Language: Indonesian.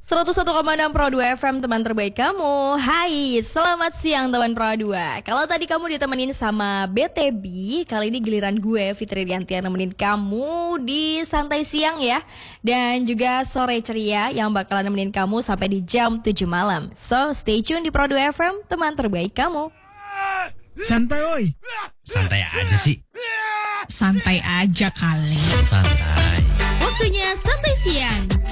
101,6 Pro 2 FM, teman terbaik kamu. Hai, selamat siang teman Pro 2. Kalau tadi kamu ditemenin sama BTB, kali ini giliran gue, Fitri Diantia, nemenin kamu di santai siang ya. Dan juga sore ceria yang bakalan nemenin kamu sampai di jam 7 malam. So, stay tune di Pro 2 FM, teman terbaik kamu. Santai oi. Santai aja sih. Santai aja kali. Santai. Waktunya santai siang.